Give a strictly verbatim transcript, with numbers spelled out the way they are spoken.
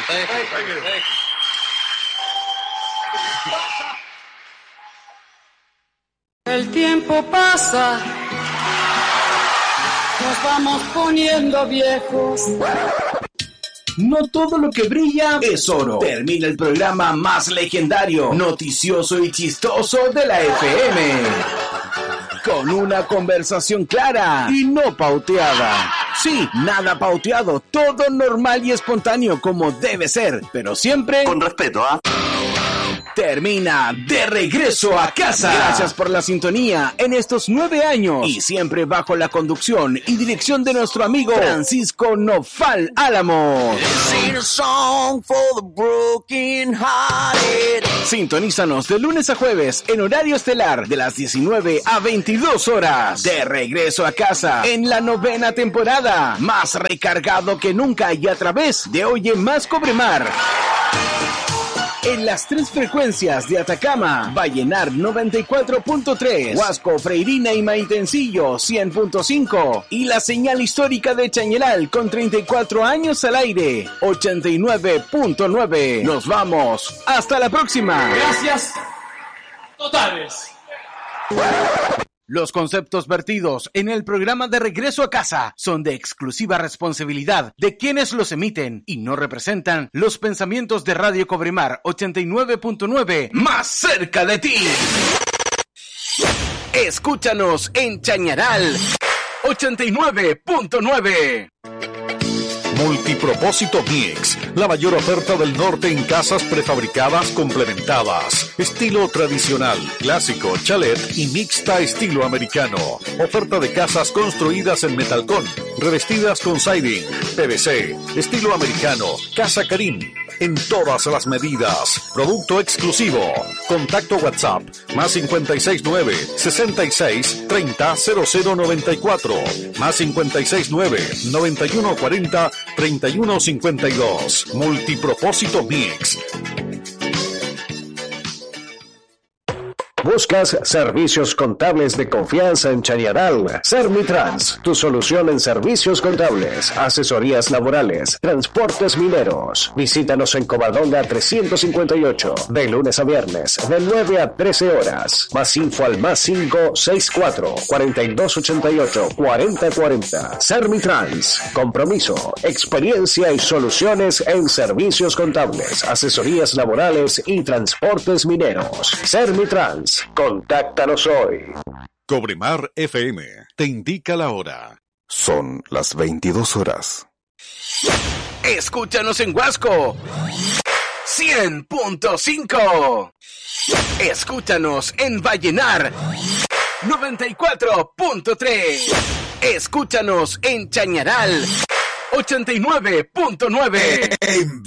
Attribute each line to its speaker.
Speaker 1: Thank you. Thank you. Thank you.
Speaker 2: El tiempo pasa, nos vamos poniendo viejos.
Speaker 3: No todo lo que brilla es oro. Termina el programa más legendario, noticioso y chistoso de la F M. Con una conversación clara y no pauteada. Sí, nada pauteado, todo normal y espontáneo como debe ser, pero siempre
Speaker 4: con respeto, ¿ah? ¿eh?
Speaker 3: Termina De Regreso a Casa. Gracias por la sintonía en estos nueve años y siempre bajo la conducción y dirección de nuestro amigo Francisco Nofal Álamo. Sintonízanos de lunes a jueves en horario estelar de las diecinueve a veintidós horas. De Regreso a Casa en la novena temporada, más recargado que nunca y a través de Oye Más Cobremar. En las tres frecuencias de Atacama, Vallenar noventa y cuatro punto tres, Huasco, Freirina y Maitencillo cien punto cinco y la señal histórica de Chañaral con treinta y cuatro años al aire, ochenta y nueve punto nueve. Nos vamos. Hasta la próxima.
Speaker 5: Gracias totales.
Speaker 3: Los conceptos vertidos en el programa De Regreso a Casa son de exclusiva responsabilidad de quienes los emiten y no representan los pensamientos de Radio Cobremar ochenta y nueve punto nueve, más cerca de ti. Escúchanos en Chañaral ochenta y nueve punto nueve.
Speaker 6: Multipropósito Mix, la mayor oferta del norte en casas prefabricadas complementadas, estilo tradicional, clásico, chalet y mixta estilo americano. Oferta de casas construidas en metalcón, revestidas con siding, P V C, estilo americano, Casa Karim, en todas las medidas. Producto exclusivo. Contacto WhatsApp, más cincuenta y seis nueve, sesenta y seis, treinta, cero cero noventa y cuatro, más cincuenta y seis nueve, noventa y uno cuarenta, treinta y uno cincuenta y dos. Multipropósito Mix.
Speaker 7: ¿Buscas servicios contables de confianza en Chañaral? Sermitrans, tu solución en servicios contables, asesorías laborales, transportes mineros. Visítanos en Covadonga trescientos cincuenta y ocho, de lunes a viernes, de nueve a trece horas. Más info al más cinco seis cuatro, cuarenta y dos ochenta y ocho, cuarenta cuarenta. Sermitrans, compromiso, experiencia y soluciones en servicios contables, asesorías laborales y transportes mineros. Sermitrans. Contáctanos hoy.
Speaker 6: Cobremar F M te indica la hora.
Speaker 8: Son las veintidós horas.
Speaker 3: Escúchanos en Huasco cien punto cinco. Escúchanos en Vallenar noventa y cuatro punto tres. Escúchanos en Chañaral ochenta y nueve punto nueve.